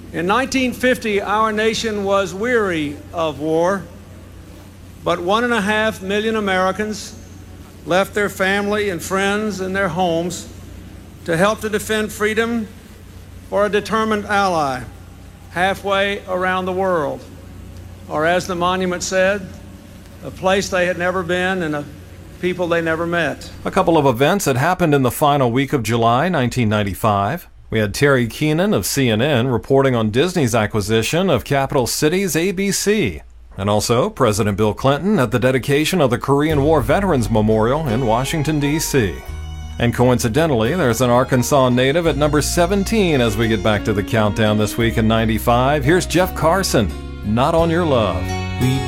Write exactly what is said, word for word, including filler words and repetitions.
In nineteen fifty, our nation was weary of war, but one and a half million Americans left their family and friends and their homes to help to defend freedom for a determined ally halfway around the world, or as the monument said, a place they had never been and a people they never met. A couple of events that happened in the final week of July nineteen ninety-five. We had Terry Keenan of C N N reporting on Disney's acquisition of Capital Cities A B C. And also President Bill Clinton at the dedication of the Korean War Veterans Memorial in Washington, D C And coincidentally, there's an Arkansas native at number seventeen as we get back to the countdown this week in ninety-five. Here's Jeff Carson, Not on Your Love. We